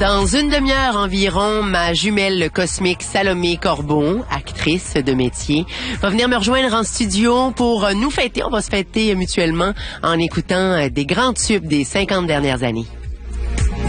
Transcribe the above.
Dans une demi-heure environ, ma jumelle cosmique Salomé Corbeau, actrice de métier, va venir me rejoindre en studio pour nous fêter. On va se fêter mutuellement en écoutant des grands tubes des 50 dernières années.